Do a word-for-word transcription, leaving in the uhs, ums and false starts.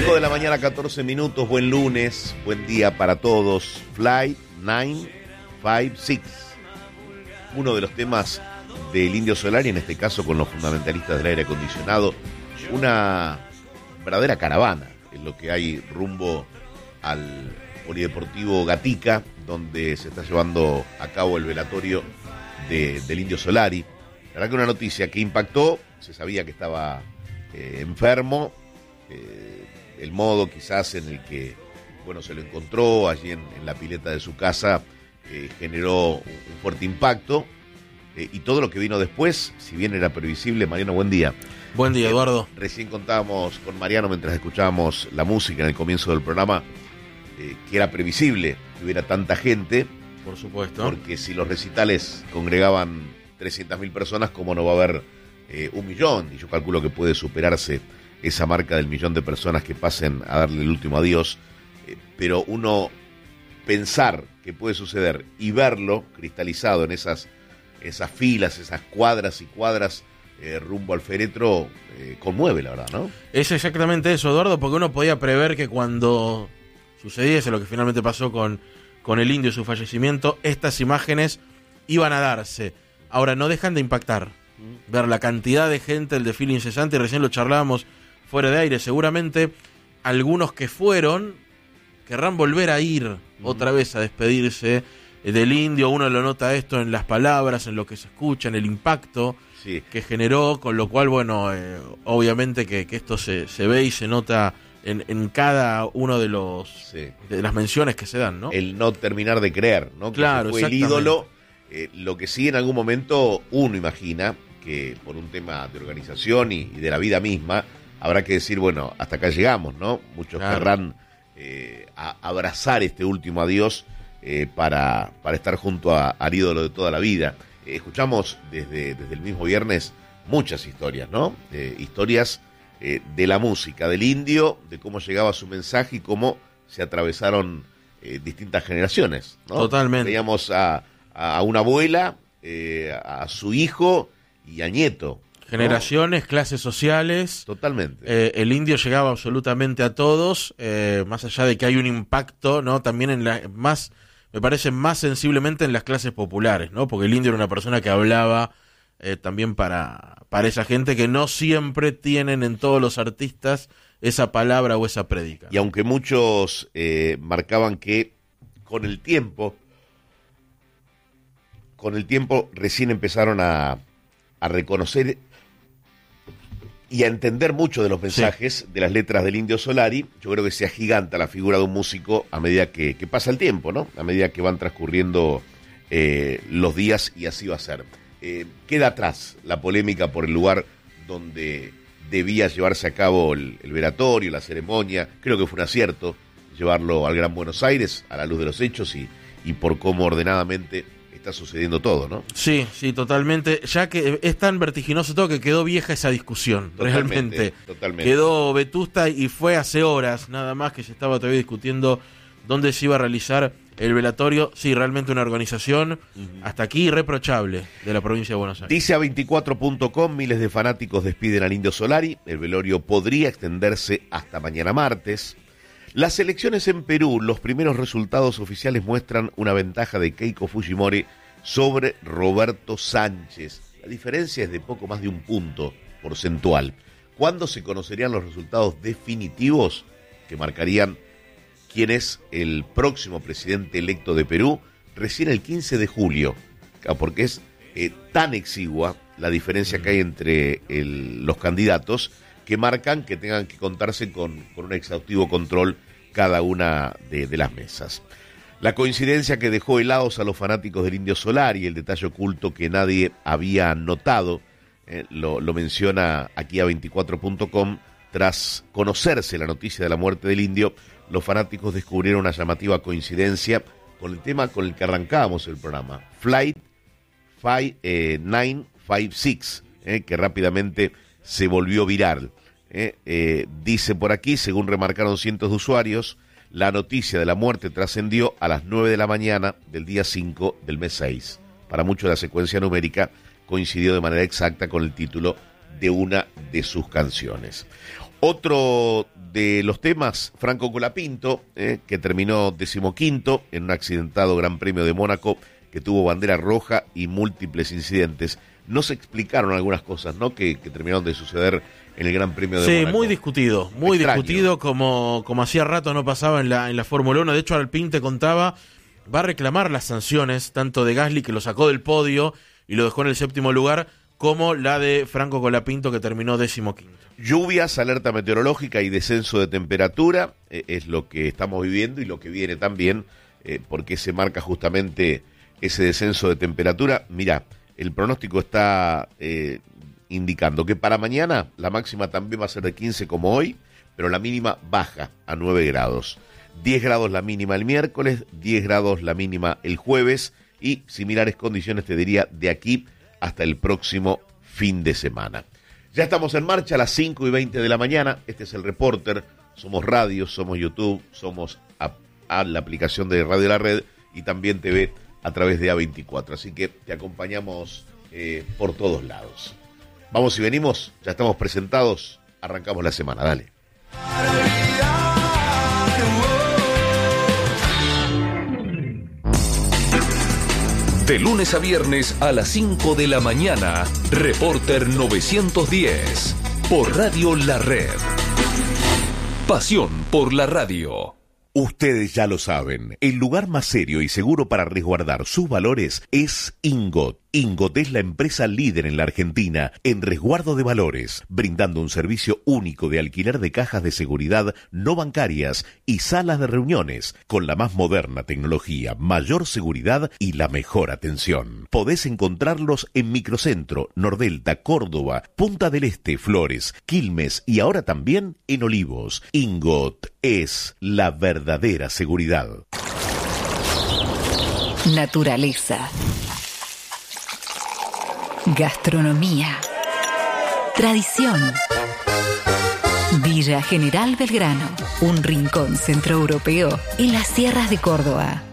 cinco de la mañana, catorce minutos, buen lunes, buen día para todos. Flight nueve cinco seis, uno de los temas del Indio Solari, en este caso con los fundamentalistas del aire acondicionado, una verdadera caravana en lo que hay rumbo al Polideportivo Gatica, donde se está llevando a cabo el velatorio de, del Indio Solari. La verdad que una noticia que impactó, se sabía que estaba eh, enfermo, eh, el modo quizás en el que bueno se lo encontró allí en, en la pileta de su casa eh, generó un, un fuerte impacto, eh, y todo lo que vino después, si bien era previsible. Mariano, buen día. Buen día, Eduardo. Eh, recién contábamos con Mariano mientras escuchábamos la música en el comienzo del programa, eh, que era previsible que hubiera tanta gente. Por supuesto. Porque si los recitales congregaban trescientas mil personas, ¿cómo no va a haber eh, un millón? Y yo calculo que puede superarse esa marca del millón de personas que pasen a darle el último adiós. Eh, pero uno pensar que puede suceder y verlo cristalizado en esas, esas filas, esas cuadras y cuadras eh, rumbo al féretro, eh, conmueve, la verdad, ¿no? Es exactamente eso, Eduardo, porque uno podía prever que cuando sucediese lo que finalmente pasó con, con el Indio y su fallecimiento, estas imágenes iban a darse. Ahora, no dejan de impactar. Ver la cantidad de gente, el desfile incesante, y recién lo charlábamos fuera de aire, seguramente algunos que fueron querrán volver a ir mm. otra vez a despedirse del Indio. Uno lo nota esto en las palabras, en lo que se escucha, en el impacto sí. que generó, con lo cual, bueno, eh, obviamente que, que esto se, se ve y se nota en, en cada uno de los sí. de las menciones que se dan, ¿no? El no terminar de creer, ¿no? Que claro, fue el ídolo. Eh, lo que sí, en algún momento uno imagina que por un tema de organización y, y de la vida misma habrá que decir, bueno, hasta acá llegamos, ¿no? Muchos claro. querrán eh, a abrazar este último adiós eh, para, para estar junto a, al ídolo de toda la vida. Eh, escuchamos desde, desde el mismo viernes muchas historias, ¿no? Eh, historias eh, de la música, del Indio, de cómo llegaba su mensaje y cómo se atravesaron eh, distintas generaciones, ¿no? Totalmente. Veíamos a, a una abuela, eh, a su hijo y a nieto. Generaciones, ¿no? Clases sociales. Totalmente. Eh, el Indio llegaba absolutamente a todos, eh, más allá de que hay un impacto, ¿no? También en la, más, me parece más sensiblemente en las clases populares, ¿no? Porque el Indio era una persona que hablaba eh, también para, para esa gente que no siempre tienen en todos los artistas esa palabra o esa prédica. Y aunque muchos eh, marcaban que con el tiempo, con el tiempo recién empezaron a, a reconocer y a entender mucho de los mensajes sí. de las letras del Indio Solari. Yo creo que se agiganta la figura de un músico a medida que, que pasa el tiempo, ¿no? A medida que van transcurriendo eh, los días, y así va a ser. Eh, queda atrás la polémica por el lugar donde debía llevarse a cabo el, el velatorio, la ceremonia. Creo que fue un acierto llevarlo al Gran Buenos Aires, a la luz de los hechos y, y por cómo ordenadamente está sucediendo todo, ¿no? Sí, sí, totalmente. Ya que es tan vertiginoso todo que quedó vieja esa discusión, totalmente, realmente. Totalmente. Quedó vetusta y fue hace horas nada más que se estaba todavía discutiendo dónde se iba a realizar el velatorio. Sí, realmente una organización uh-huh. hasta aquí irreprochable de la provincia de Buenos Aires. Dice a veinticuatro punto com, miles de fanáticos despiden al Indio Solari. El velorio podría extenderse hasta mañana martes. Las elecciones en Perú, los primeros resultados oficiales muestran una ventaja de Keiko Fujimori sobre Roberto Sánchez. La diferencia es de poco más de un punto porcentual. ¿Cuándo se conocerían los resultados definitivos que marcarían quién es el próximo presidente electo de Perú? Recién el quince de julio, porque es eh, tan exigua la diferencia que hay entre el, los candidatos, que marcan que tengan que contarse con, con un exhaustivo control cada una de, de las mesas. La coincidencia que dejó helados a los fanáticos del Indio Solari y el detalle oculto que nadie había notado, eh, lo, lo menciona aquí a veinticuatro punto com. Tras conocerse la noticia de la muerte del Indio, los fanáticos descubrieron una llamativa coincidencia con el tema con el que arrancábamos el programa, Flight nueve cinco seis, eh, que rápidamente se volvió viral. Eh, eh, dice por aquí, según remarcaron cientos de usuarios, la noticia de la muerte trascendió a las nueve de la mañana del día cinco del mes seis. Para muchos la secuencia numérica coincidió de manera exacta con el título de una de sus canciones. Otro de los temas, Franco Colapinto, eh, que terminó decimoquinto en un accidentado Gran Premio de Mónaco que tuvo bandera roja y múltiples incidentes. No se explicaron algunas cosas, ¿no?, que, que terminaron de suceder en el Gran Premio de sí, Mónaco. Sí, muy discutido, muy Extraño. discutido, como, como hacía rato no pasaba en la, en la Fórmula uno. De hecho, Alpine, te contaba, va a reclamar las sanciones, tanto de Gasly, que lo sacó del podio y lo dejó en el séptimo lugar, como la de Franco Colapinto, que terminó decimoquinto. Lluvias, alerta meteorológica y descenso de temperatura, eh, es lo que estamos viviendo y lo que viene también, eh, porque se marca justamente ese descenso de temperatura. Mirá, el pronóstico está eh, indicando que para mañana la máxima también va a ser de quince como hoy, pero la mínima baja a nueve grados. diez grados la mínima el miércoles, diez grados la mínima el jueves y similares condiciones, te diría, de aquí hasta el próximo fin de semana. Ya estamos en marcha a las cinco y veinte de la mañana. Este es el Reporter. Somos radio, somos YouTube, somos a, a la aplicación de Radio La Red y también T V a través de A veinticuatro. Así que te acompañamos eh, por todos lados. Vamos y venimos, ya estamos presentados. Arrancamos la semana, dale. De lunes a viernes a las cinco de la mañana, Reporter novecientos diez, por Radio La Red. Pasión por la radio. Ustedes ya lo saben, el lugar más serio y seguro para resguardar sus valores es Ingot. Ingot es la empresa líder en la Argentina en resguardo de valores, brindando un servicio único de alquiler de cajas de seguridad no bancarias y salas de reuniones, con la más moderna tecnología, mayor seguridad y la mejor atención. Podés encontrarlos en Microcentro, Nordelta, Córdoba, Punta del Este, Flores, Quilmes y ahora también en Olivos. Ingot es la verdadera seguridad. Naturaleza. Gastronomía. Tradición. Villa General Belgrano, un rincón centroeuropeo en las sierras de Córdoba.